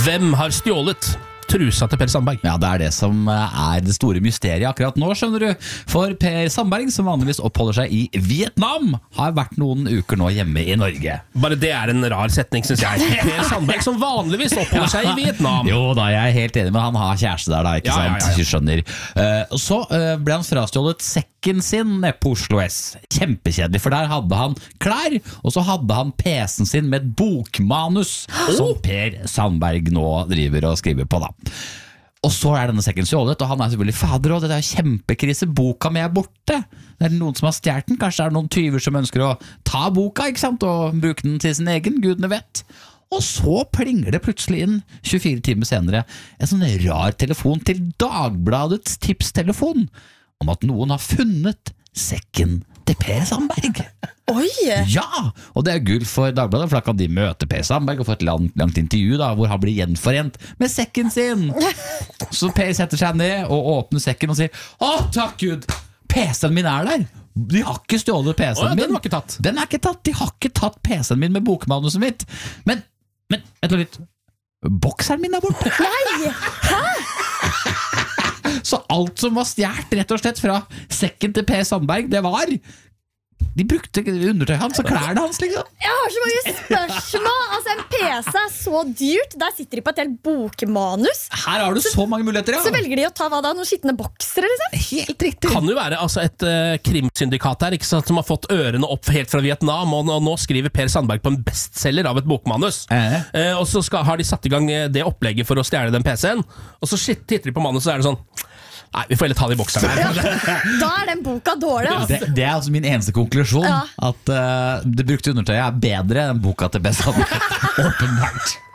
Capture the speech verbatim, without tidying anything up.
Hvem har stjålet trusa til Per Sandberg? Ja, det er det som er det store mysteriet akkurat nå, skjønner du. For Per Sandberg, som vanligvis oppholder seg i Vietnam, har vært noen uker nå hjemme i Norge. Bare det er en rar setning, synes jeg. Per Sandberg som vanligvis oppholder seg i Vietnam. Jo da, jeg er helt enig, men han har kjæreste der da, ikke Ja, ja, sant? ja, ja. Du skjønner. Uh, så uh, ble han frastjålet sekken sin nede på Oslo S. Kjempekjedelig, for der hadde han klær, og så hadde han P C-en sin med et bokmanus, som Per Sandberg nå driver og skriver på da. Og så er denne sekken stjålet, og han er selvfølgelig fader, og det er kjempekrise, boka mi er borte. Det er noen som har stjert den, kanskje er det noen tyver som ønsker å ta boka, ikke sant, og bruke den til sin egen, gudene vet. Og så plinger det plutselig inn tjuefire timer senere en sånn rar telefon til Dagbladets tipstelefon om at noen har funnet sekken til Per Sandberg. Oi! Ja, og det er gull for Dagbladet, for da kan de møte Per Sandberg og få et langt, langt intervju da, hvor han blir gjenforent med sekken sin. Så Per setter seg ned og åpner sekken og sier: «Å, takk Gud, P C-en min er der!» De har ikke stjålet P C-en Å, ja, min. den var ikke tatt. Den er ikke tatt, de har ikke tatt P C-en min med bokmanuset mitt. Men, men, vent litt, bokseren min er borte. Nei! Så alt som var stjert rett og slett fra sekken til Per Sandberg, det var de brukte undertøy hans og klærne hans liksom. Jeg har så mange spørsmål. Altså, en P C er så dyrt. Der sitter de på et helt bokmanus. Her har du så, så mange muligheter, ja. Så velger de å ta hva da? Noen skittende boksere, liksom? Helt riktig. Kan jo være altså, et uh, krimsyndikat her, ikke sant, som har fått ørene opp helt fra Vietnam, og nå, nå skriver Per Sandberg på en bestselger av et bokmanus. Eh. Uh, og så skal, har de satt i gang det opplegget for å stjele den P C-en, og så shit, titter de på manuset, så er det sånn: nei, vi får heller ta det i bokseren her. Da er den boka dårlig, altså. Det, det er altså min eneste konklusjon, Ja. at uh, det brukte undertøyet er bedre enn boka til Per Sandberg. Åpenbart.